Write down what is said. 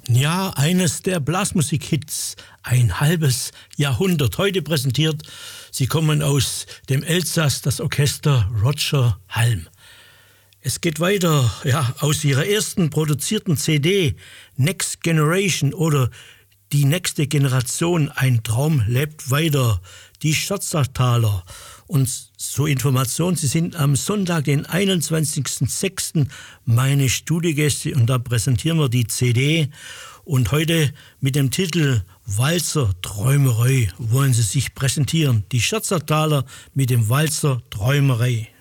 Ja, eines der Blasmusik-Hits, ein halbes Jahrhundert. Heute präsentiert, sie kommen aus dem Elsass, das Orchester Roger Halm. Es geht weiter, aus ihrer ersten produzierten CD, Next Generation oder Die nächste Generation, ein Traum lebt weiter, die Scherzertaler. Und zur Information, Sie sind am Sonntag, den 21.06. meine Studiogäste und da präsentieren wir die CD. Und heute mit dem Titel Walzer Träumerei wollen Sie sich präsentieren. Die Scherzertaler mit dem Walzer Träumerei.